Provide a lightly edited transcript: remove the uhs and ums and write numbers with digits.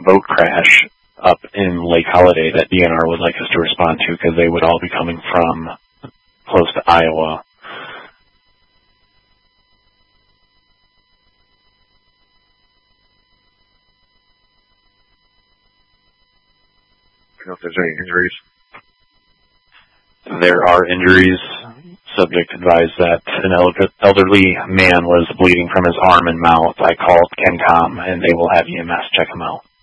boat crash up in Lake Holiday that DNR would like us to respond to, because they would all be coming from close to Iowa. I don't know if there's any injuries. There are injuries. Subject advised that an elderly man was bleeding from his arm and mouth. I called KenCom, and they will have EMS check him out.